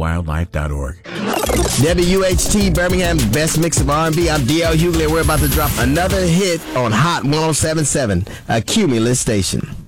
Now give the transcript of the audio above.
wildlife.org. WHT Birmingham's best mix of R&B. I'm DL Hughley. We're about to drop another hit on Hot 107.7, a Cumulus station.